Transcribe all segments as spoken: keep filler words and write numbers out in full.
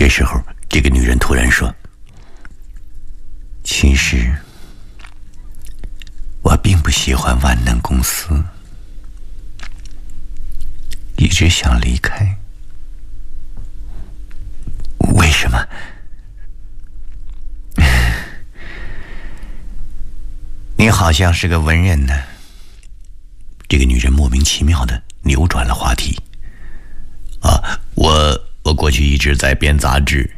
这时候，这个女人突然说：“其实，我并不喜欢万能公司，一直想离开。为什么？你好像是个文人呢。”这个女人莫名其妙地扭转了话题。啊，我我过去一直在编杂志。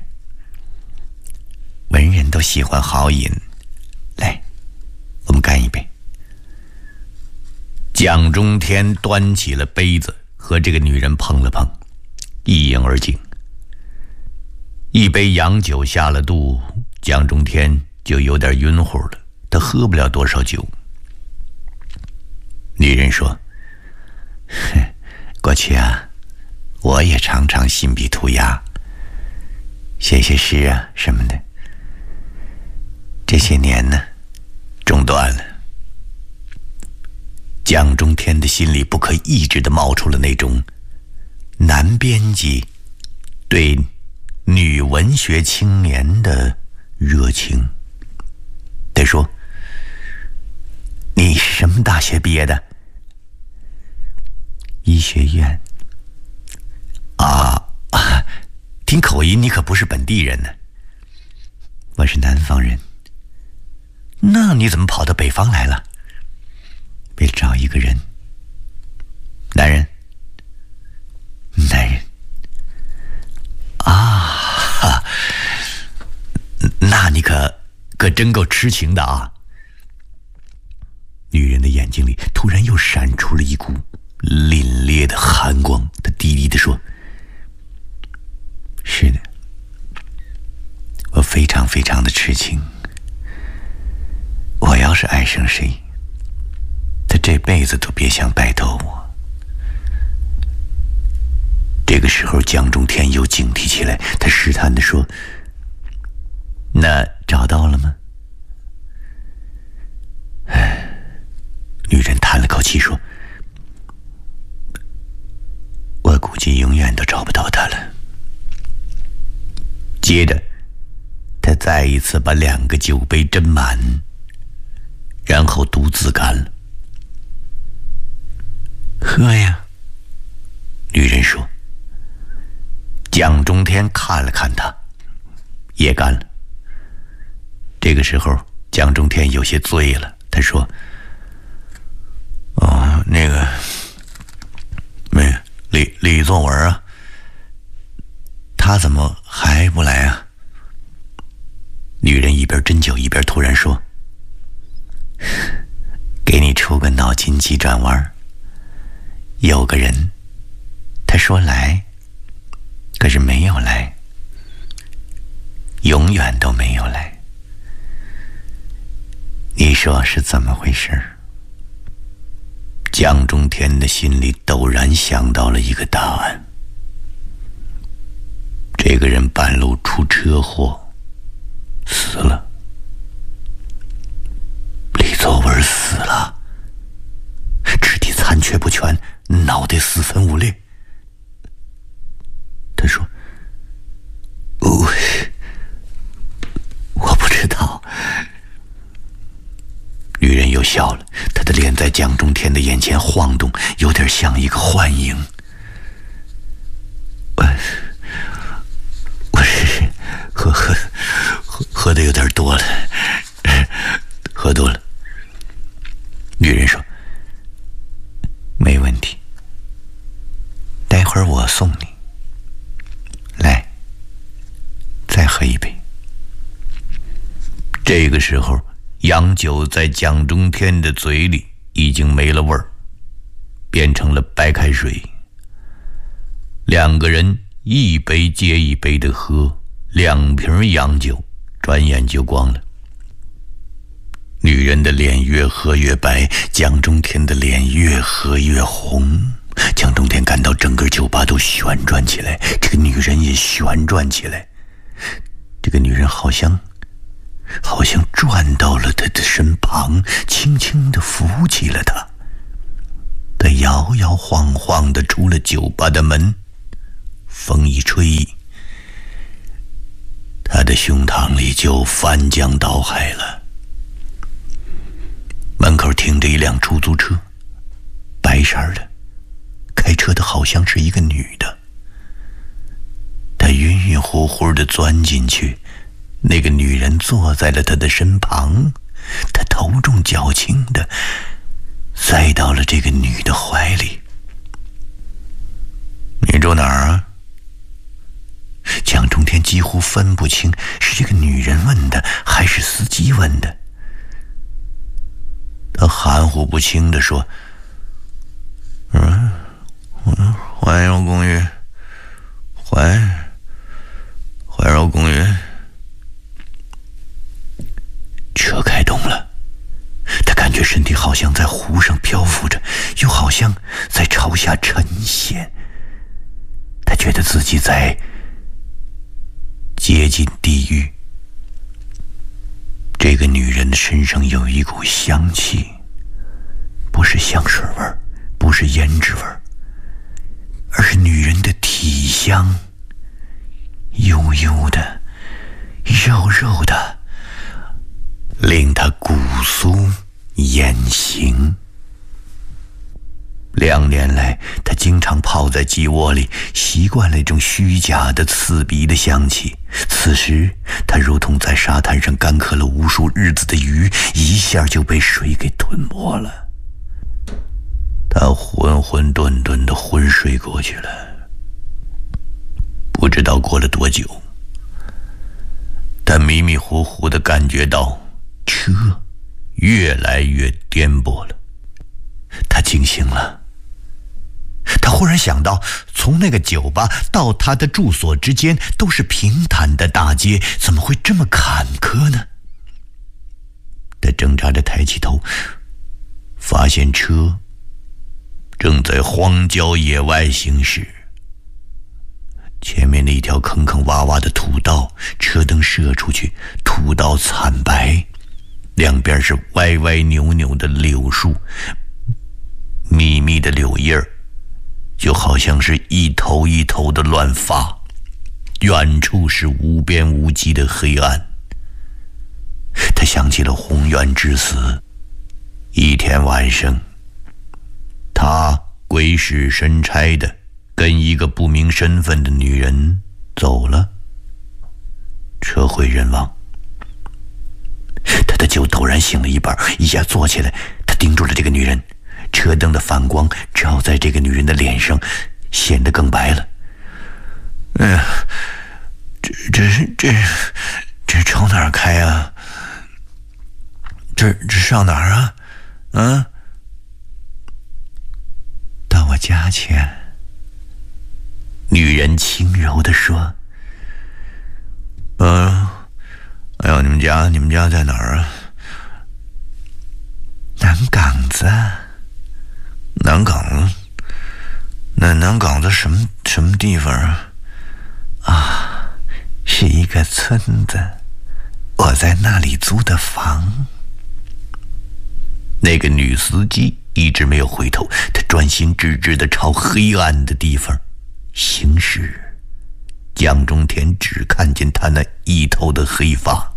文人都喜欢好饮，来，我们干一杯。蒋中天端起了杯子，和这个女人碰了碰，一饮而尽。一杯洋酒下了肚，蒋中天就有点晕乎了，他喝不了多少酒。女人说：“过去啊，我也常常信笔涂鸦，写写诗啊什么的。这些年呢，中断了。”蒋中天的心里不可抑制地冒出了那种男编辑对女文学青年的热情。他说：“你是什么大学毕业的？”医学院。啊啊，听口音你可不是本地人呢。我是南方人。那你怎么跑到北方来了？为了找一个人。男人。男人。啊，那你可可真够痴情的啊！女人的眼睛里突然又闪出了一股凛冽的寒光，她低低地说：“是的，我非常非常的痴情。我要是爱上谁，他这辈子都别想摆脱我。”这个时候，蒋中天又警惕起来，他试探地说：“那找到了吗？”女人叹了口气说：“我估计永远都找不到他了。”接着，他再一次把两个酒杯斟满，然后独自干了。“喝呀。”女人说。蒋中天看了看他，也干了。这个时候，蒋中天有些醉了，他说：“哦，那个，那个李李作文啊，他怎么还不来啊？”女人一边斟酒一边突然说：“给你出个脑筋急转弯。有个人，他说来，可是没有来，永远都没有来。你说是怎么回事？”蒋中天的心里陡然想到了一个答案。这个人半路出车祸死了。李作文死了，肢体残缺不全，脑袋四分五裂。他说：“我我不知道。”女人又笑了，她的脸在蒋中天的眼前晃动，有点像一个幻影。我我是喝喝喝喝的有点多了，喝多了。女人说：“没问题，待会儿我送你。来，再喝一杯。”这个时候，洋酒在蒋中天的嘴里已经没了味儿，变成了白开水。两个人一杯接一杯的喝，两瓶洋酒转眼就光了。女人的脸越喝越白，蒋中天的脸越喝越红。蒋中天感到整个酒吧都旋转起来，这个女人也旋转起来。这个女人好像好像转到了他的身旁，轻轻地扶起了他。他摇摇晃晃地出了酒吧的门，风一吹， 胸膛里就翻江倒海了。门口停着一辆出租车，白色的，开车的好像是一个女的。他晕晕乎乎地钻进去，那个女人坐在了他的身旁，他头重脚轻地塞到了这个女的怀里。你住哪儿啊？蒋中天几乎分不清是这个女人问的还是司机问的。他含糊不清地说：嗯，怀柔公寓，怀怀柔公寓。车开动了，他感觉身体好像在湖上漂浮着，又好像在朝下沉陷。他觉得自己在接近地狱。这个女人的身上有一股香气，不是香水味儿，不是胭脂味儿，而是女人的体香，悠悠的，肉肉的，令他骨酥眼行。两年来，他经常泡在鸡窝里，习惯了一种虚假的刺鼻的香气。此时他如同在沙滩上干渴了无数日子的鱼，一下就被水给吞没了。他浑浑沌沌地昏睡过去了。不知道过了多久，他迷迷糊糊地感觉到车越来越颠簸了。他惊醒了，他忽然想到，从那个酒吧到他的住所之间都是平坦的大街，怎么会这么坎坷呢？他挣扎着抬起头，发现车正在荒郊野外行驶。前面的一条坑坑洼洼的土道，车灯射出去，土道惨白，两边是歪歪扭扭的柳树，密密的柳叶儿就好像是一头一头的乱发，远处是无边无际的黑暗。他想起了宏远之死。一天晚上，他鬼使神差的跟一个不明身份的女人走了，车毁人亡。他的酒陡然醒了一半，一下坐起来，他盯住了这个女人，车灯的反光照在这个女人的脸上，显得更白了。哎呀，这这是这这朝哪儿开啊？这这上哪儿啊？嗯，到我家去。女人轻柔地说：嗯，哎呦，你们家你们家在哪儿啊？南岗子。南岗？那南岗子什么什么地方啊？啊，是一个村子，我在那里租的房。那个女司机一直没有回头，她专心致志地朝黑暗的地方行驶。蒋中天只看见她那一头的黑发。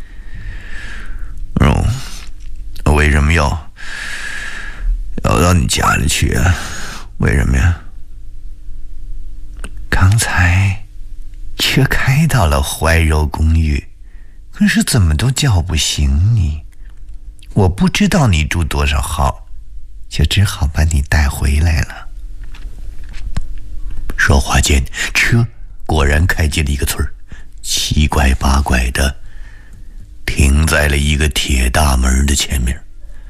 哦，为什么要要到你家里去啊？为什么呀？刚才车开到了怀柔公寓，可是怎么都叫不醒你。我不知道你住多少号，就只好把你带回来了。说话间，车果然开进了一个村儿，七拐八拐的停在了一个铁大门的前面。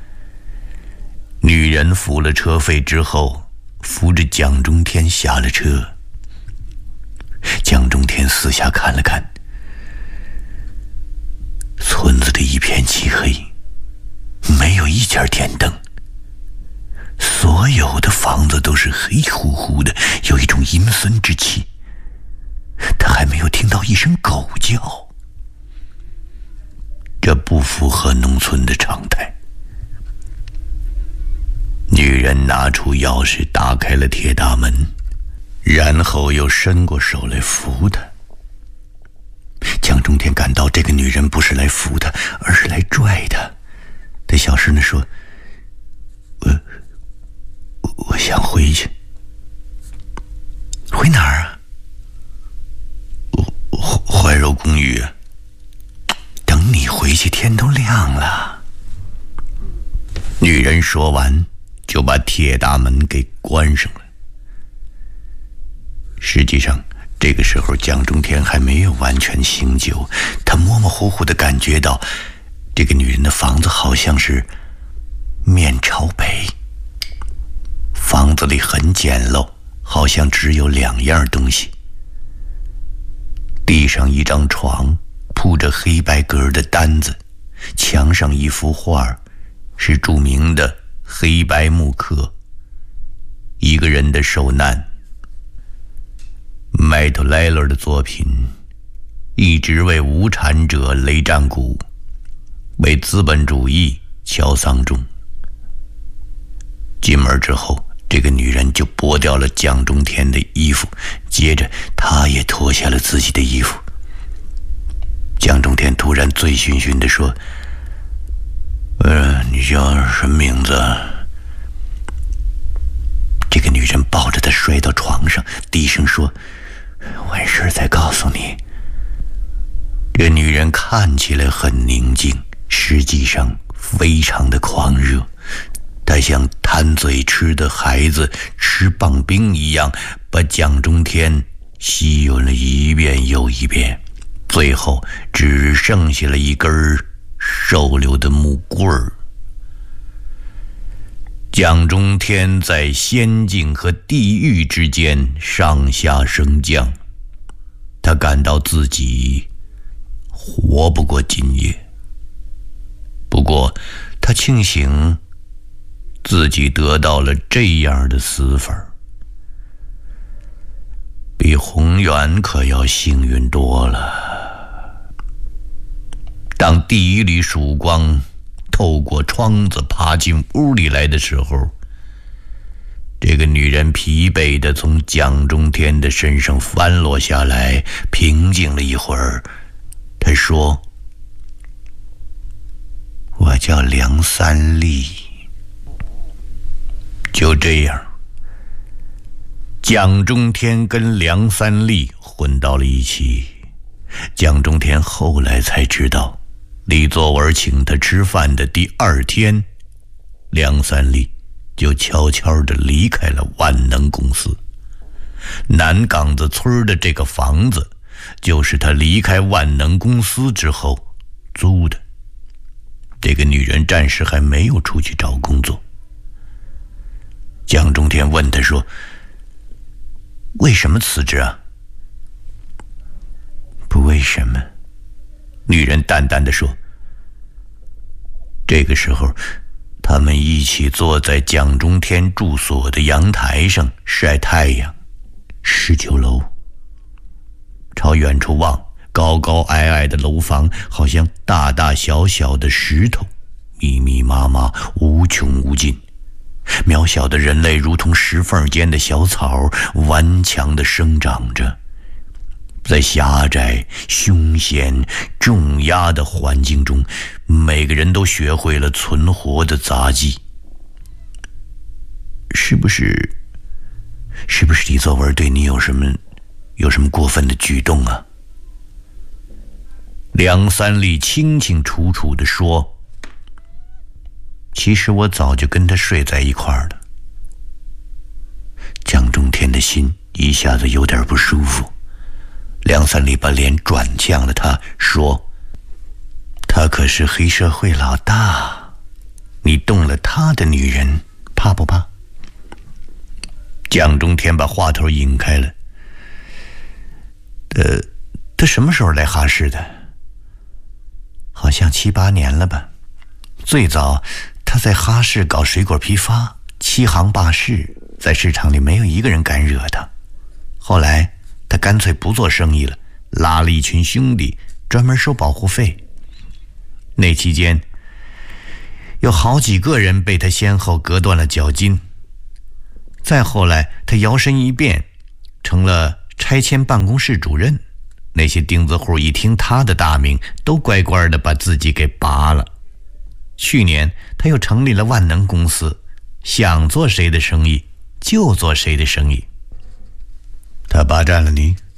女人付了车费之后，扶着蒋中天下了车。蒋中天四下看了看，村子里一片漆黑，没有一家电灯，所有的房子都是黑乎乎的，有一种阴森之气。他还没有听到一声狗叫，这不符合农村的常态。女人拿出钥匙打开了铁大门，然后又伸过手来扶他。蒋中中天感到这个女人不是来扶他，而是来拽他。他小声地说：“我我想回去。”“回哪儿啊？”“怀柔公寓啊。”“等你回去，天都亮了。” 女人说完，就把铁大门给关上了。实际上，这个时候蒋中天还没有完全醒酒，他模模糊糊地感觉到，这个女人的房子好像是面朝北。房子里很简陋，好像只有两样东西：地上一张床，铺着黑白格的单子，墙上一幅画，是著名的黑白木刻，一个人的受难。麦特莱勒的作品，一直为无产者擂战鼓，为资本主义敲丧钟。进门之后，这个女人就剥掉了蒋中天的衣服，接着她也脱下了自己的衣服。蒋中天突然醉醺醺地说：“呃，你叫什么名字？”这个女人抱着他摔到床上，低声说：“完事再告诉你。”这女人看起来很宁静，实际上非常的狂热。她像贪嘴吃的孩子吃棒冰一样，把蒋中天吸吮了一遍又一遍，最后只剩下了一根瘦溜的木棍儿。蒋中天在仙境和地狱之间上下升降，他感到自己活不过今夜。不过他庆幸自己得到了这样的死法，比宏远可要幸运多了。当第一缕曙光透过窗子爬进屋里来的时候，这个女人疲惫地从蒋中天的身上翻落下来，平静了一会儿，她说：“我叫梁三立。”就这样，蒋中天跟梁三立混到了一起。蒋中天后来才知道，李作文请他吃饭的第二天，梁三立就悄悄地离开了万能公司。南岗子村的这个房子，就是他离开万能公司之后租的。这个女人暂时还没有出去找工作。蒋中天问他说：“为什么辞职啊？”“不为什么。”女人淡淡地说。这个时候，他们一起坐在蒋中天住所的阳台上晒太阳。十九楼，朝远处望，高高矮矮的楼房好像大大小小的石头，密密麻麻，无穷无尽。渺小的人类如同石缝间的小草，顽强地生长着。在狭窄、凶险、重压的环境中，每个人都学会了存活的杂技。是不是是不是李作文对你有什么有什么过分的举动啊？梁三立清清楚楚地说：“其实我早就跟他睡在一块儿了。”蒋中天的心一下子有点不舒服。梁三立把脸转向了他，说：“他可是黑社会老大，你动了他的女人，怕不怕？”蒋中天把话头引开了。呃，他什么时候来哈市的？好像七八年了吧。最早他在哈市搞水果批发，欺行霸市，在市场里没有一个人敢惹他。后来他干脆不做生意了，拉了一群兄弟专门收保护费。那期间有好几个人被他先后割断了脚筋。再后来他摇身一变成了拆迁办公室主任， 那些钉子户一听他的大名，都乖乖的把自己给拔了。去年他又成立了万能公司，想做谁的生意就做谁的生意。 他霸占了你？